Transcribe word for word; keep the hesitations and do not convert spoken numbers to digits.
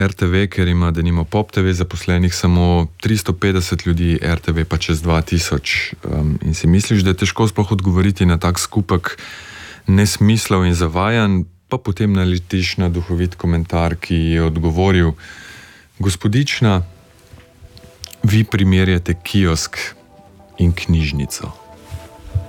R T V, ker ima, da nima Pop T V zaposlenih samo tristo petdeset ljudi, R T V pa čez dva tisoč. Um, in si misliš, da je težko sploh odgovoriti na tak skupek nesmislov in zavajanj, pa potem naletiš na duhovit komentar, ki je odgovoril: gospodična, vi primerjate kiosk in knjižnico.